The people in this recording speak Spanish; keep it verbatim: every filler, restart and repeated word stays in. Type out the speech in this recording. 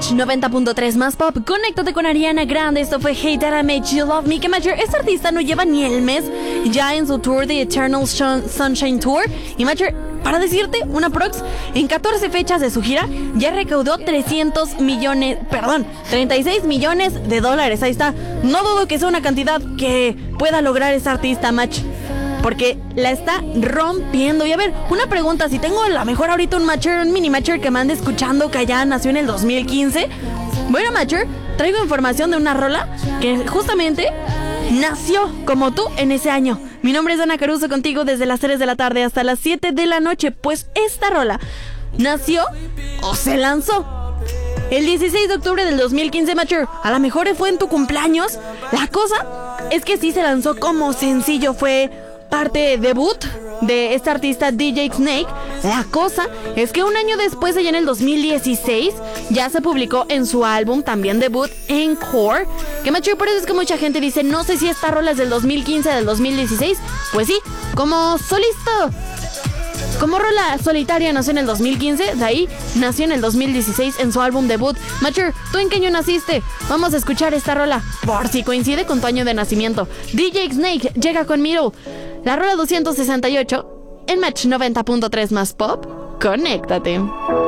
Match noventa punto tres más pop. Conéctate con Ariana Grande. Esto fue Hey That I Made You Love Me. Que Matcher, este artista no lleva ni el mes ya en su tour de Eternal Sunshine Tour. Y Matcher, para decirte, una prox, en catorce fechas de su gira ya recaudó trescientos millones, perdón, treinta y seis millones de dólares. Ahí está. No dudo que sea una cantidad que pueda lograr ese artista, Match, porque la está rompiendo. Y a ver, una pregunta, si tengo a la mejor ahorita un matcher, un mini matcher que me ande escuchando que ya nació en el dos mil quince. Bueno, matcher, traigo información de una rola que justamente nació como tú en ese año. Mi nombre es Ana Caruso, contigo desde las tres de la tarde hasta las siete de la noche. Pues esta rola nació o se lanzó el dieciséis de octubre del dos mil quince, matcher. A lo mejor fue en tu cumpleaños. La cosa es que sí se lanzó como sencillo, fue parte de debut de este artista D J Snake. La cosa es que un año después, allá en el dos mil dieciséis, ya se publicó en su álbum también debut, Encore. Que macho, por eso es que mucha gente dice, no sé si esta rola es del dos mil quince, del dos mil dieciséis. Pues sí, como solista, como rola solitaria nació en el dos mil quince, de ahí nació en el dos mil dieciséis en su álbum debut. Macher, ¿tú en qué año naciste? Vamos a escuchar esta rola, por si coincide con tu año de nacimiento. D J Snake llega conmigo. La rola doscientos sesenta y ocho en Match noventa punto tres más pop. Conéctate.